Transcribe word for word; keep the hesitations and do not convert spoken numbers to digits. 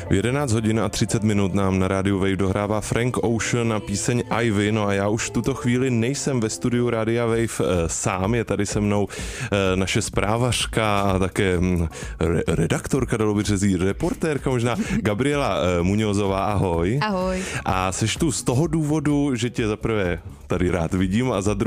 V jedenáct hodin a třicet minut nám na rádiu Wave dohrává Frank Ocean na píseň Ivy, no a já už v tuto chvíli nejsem ve studiu Rádia Wave e, sám, je tady se mnou e, naše zprávařka a také m, re, redaktorka, dalo by říct, reportérka možná, Gabriela e, Muňozová, ahoj. Ahoj. A seš tu z toho důvodu, že tě zaprvé tady rád vidím a za druhé